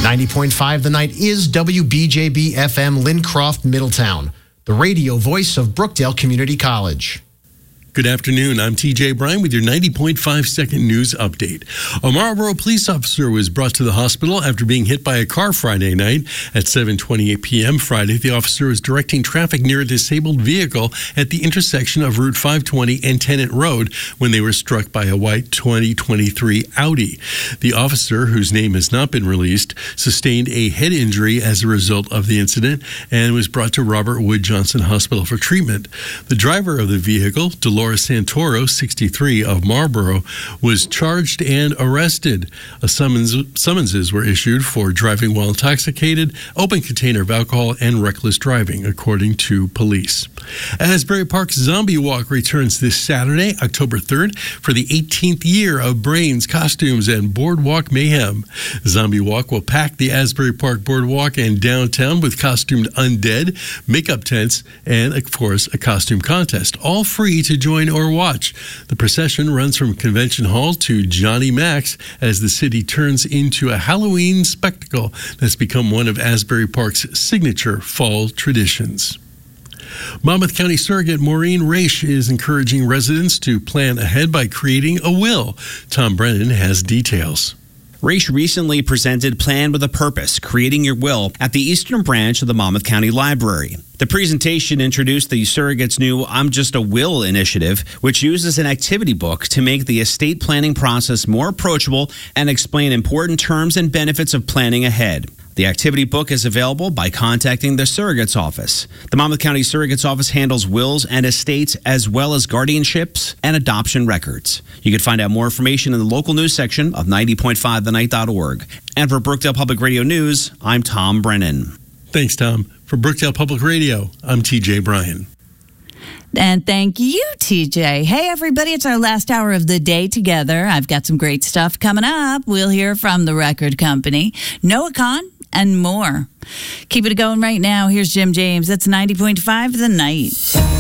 90.5 The Night is WBJB FM Lincroft, Middletown, the radio voice of Brookdale Community College. Good afternoon. I'm TJ Bryan with your 90.5 second news update. A Marlboro police officer was brought to the hospital after being hit by a car Friday night. At 7:28 p.m. Friday, the officer was directing traffic near a disabled vehicle at the intersection of Route 520 and Tennant Road when they were struck by a white 2023 Audi. The officer, whose name has not been released, sustained a head injury as a result of the incident and was brought to Robert Wood Johnson Hospital for treatment. The driver of the vehicle, Dolores Santoro, 63, of Marlboro, was charged and arrested. Summonses were issued for driving while intoxicated, open container of alcohol, and reckless driving, according to police. Asbury Park's Zombie Walk returns this Saturday, October 3rd, for the 18th year of Brains, Costumes, and Boardwalk Mayhem. Zombie Walk will pack the Asbury Park Boardwalk and downtown with costumed undead, makeup tents, and, of course, a costume contest, all free to join or watch. The procession runs from Convention Hall to Johnny Mac's as the city turns into a Halloween spectacle that's become one of Asbury Park's signature fall traditions. Monmouth County Surrogate Maureen Raish is encouraging residents to plan ahead by creating a will. Tom Brennan has details. Raish recently presented Plan with a Purpose, Creating Your Will, at the Eastern Branch of the Monmouth County Library. The presentation introduced the Surrogate's new I'm Just a Will initiative, which uses an activity book to make the estate planning process more approachable and explain important terms and benefits of planning ahead. The activity book is available by contacting the Surrogate's Office. The Monmouth County Surrogate's Office handles wills and estates as well as guardianships and adoption records. You can find out more information in the local news section of 90.5thenight.org. And for Brookdale Public Radio News, I'm Tom Brennan. Thanks, Tom. For Brookdale Public Radio, I'm TJ Bryan. And thank you, TJ. Hey, everybody, it's our last hour of the day together. I've got some great stuff coming up. We'll hear from the record company, Noah Kahan, and more. Keep it going right now. Here's Jim James. That's 90.5 The Night.